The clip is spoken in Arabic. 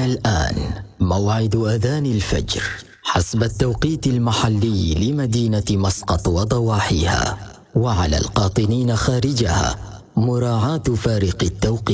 الآن موعد أذان الفجر حسب التوقيت المحلي لمدينة مسقط وضواحيها، وعلى القاطنين خارجها مراعاة فارق التوقيت.